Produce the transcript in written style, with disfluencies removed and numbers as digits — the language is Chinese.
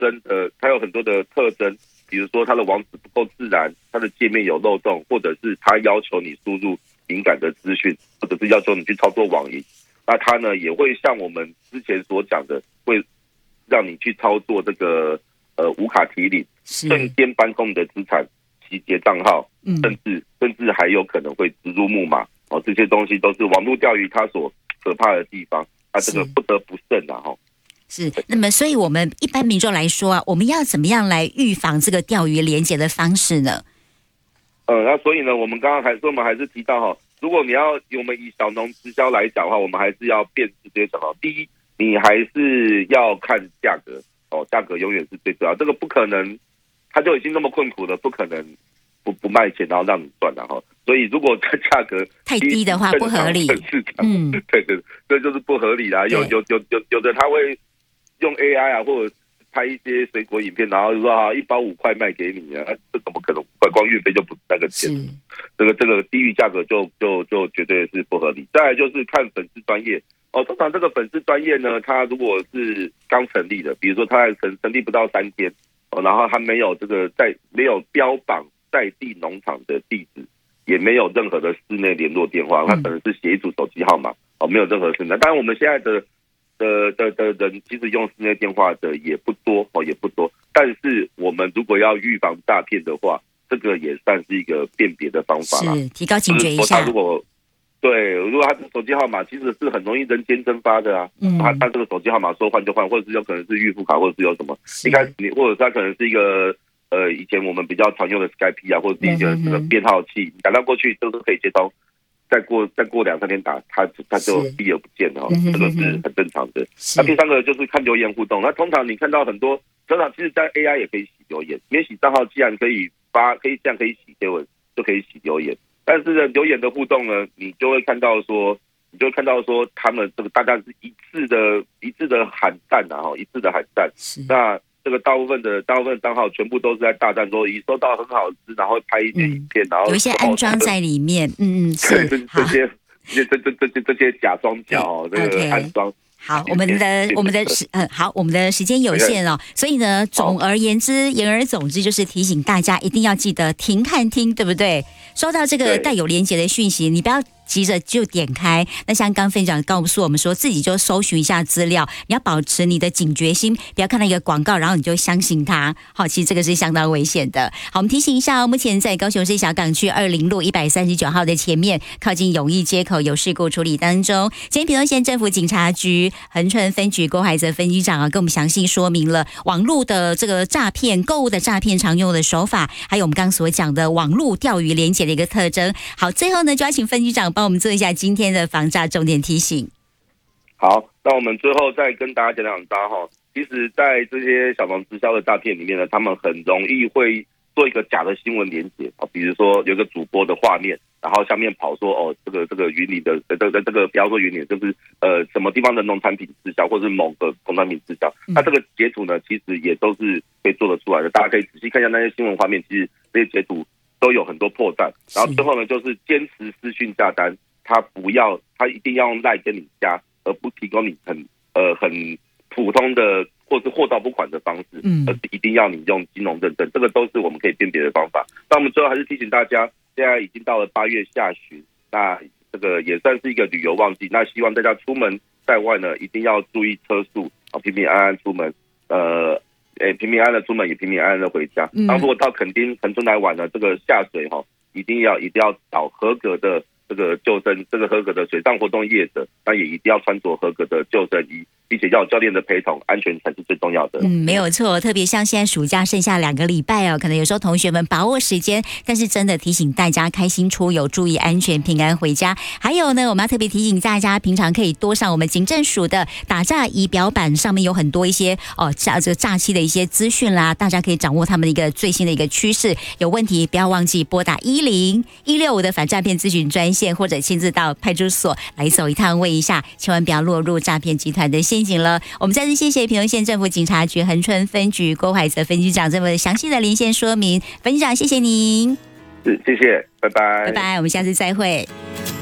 它有很多的特征，比如说它的网址不够自然，它的界面有漏洞，或者是它要求你输入敏感的资讯，或者是要求你去操作网银。那它呢也会像我们之前所讲的，会让你去操作这个无卡提领，瞬间搬空你的资产，洗劫账号，甚至还有可能会植入木马哦，这些东西都是网络钓鱼它所可怕的地方。它这个不得不慎啊哈。 是，那么所以我们一般民众来说啊，我们要怎么样来预防这个钓鱼连结的方式呢？ 那所以呢，我们刚刚我们还是提到哈，如果我们以小农直销来讲的话，我们还是要辨识这些小农。第一，你还是要看价格哦，价格永远是最重要。这个不可能，他就已经那么困苦了，不可能不卖钱然后让你赚的哈。所以如果价格太低的话不合理， 市场对，这就是不合理啦。有的他会用 AI 啊，或者拍一些水果影片，然后说1包5块卖给你啊，这怎么可能？光运费就不是那个钱，这个低于价格就绝对是不合理。再来就是看粉丝专业哦，通常这个粉丝专业呢，它如果是刚成立的，比如说它成立不到3天哦，然后它没有没有标榜在地农场的地址，也没有任何的室内联络电话，它可能是写一组手机号码哦，没有任何室内。当然我们现在的人其实用室内电话的也不多哦，也不多。但是我们如果要预防诈骗的话，这个也算是一个辨别的方法啦， 是提高警觉一下。 如果他的手机号码其实是很容易人间蒸发的啊，他这个手机号码说换就换，或者是有可能是预付卡，或者是有什么一开始或者是他可能是一个以前我们比较常用的 Skype 啊，或者是一个这个编号器，你打到过去都是可以接通。再过2-3天打，他就避而不见了，这个是很正常的。那第三个就是看留言互动。那通常你看到很多，通常其实在 AI 也可以洗留言，免洗账号既然可以洗贴文，就可以洗留言。但是呢，留言的互动呢，你就会看到说他们这个大家是一致的喊赞啊，一致的喊赞。那这个大部分的账号全部都是在大赞说已收到很好吃，然后拍一些影片，然后有一些安装在里面，是这些假装脚这个安装。 好，我们的时间有限哦，所以呢，言而总之就是提醒大家一定要记得停看听，对不对？收到这个带有连结的讯息，你不要急着就点开。那像刚分享告诉我们说，自己就搜寻一下资料，你要保持你的警觉心，不要看到一个广告然后你就相信它。好，其实这个是相当危险的。好，我们提醒一下，目前在高雄市小港区20路139号的前面，靠近永义街口有事故处理当中。今天屏东县政府警察局恒春分局郭怀泽分局长跟我们详细说明了网络的这个诈骗、购物的诈骗常用的手法，还有我们刚刚所讲的网络钓鱼连结的一个特征。好，最后呢，就要请分局长帮我们做一下今天的防诈重点提醒。 好，那我们最后再跟大家讲哈，其实在这些小农直销的诈骗里面呢，他们很容易会做一个假的新闻连结啊，比如说有个主播的画面，然后下面跑说这个云林的这个不要说云林，就是什么地方的农产品滞销，或是某个农产品滞销，那这个截图呢，其实也都是可以做得出来的，大家可以仔细看一下那些新闻画面，其实这些截图都有很多破绽。然后最后呢，就是坚持私讯下单，他一定要用LINE跟你加，而不提供你很普通的或是货到付款的方式，而是一定要你用金融认证，这个都是我们可以辨别的方法。那我们最后还是提醒大家，现在已经到了8月下旬，那这个也算是一个旅游旺季，那希望大家出门在外呢，一定要注意车速，平平安安出门，平平安安的出门，也平平安安的回家。那如果到垦村来玩呢，这个下水一定要找合格的这个救生，这个合格的水上活动业者，那也一定要穿着合格的救生衣，并且要有教练的陪同，安全才是最重要的。 没有错，特别像现在暑假剩下2个礼拜可能有时候同学们把握时间，但是真的提醒大家开心出游，注意安全，平安回家。还有呢，我们要特别提醒大家，平常可以多上我们警政署的打诈仪表板，上面有很多一些诈欺的一些资讯啦，大家可以掌握他们的一个最新的一个趋势。有问题不要忘记拨打10165的反诈骗咨询专线，或者亲自到派出所来走一趟问一下，千万不要落入诈骗集团的陷阱了。我们再次谢谢屏东县政府警察局恒春分局郭怀泽分局长这么详细的连线说明。分局长，谢谢您。 谢谢，拜拜。 拜拜，我们下次再会。